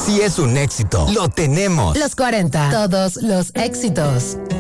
Si es un éxito, lo tenemos. Los 40, todos los éxitos.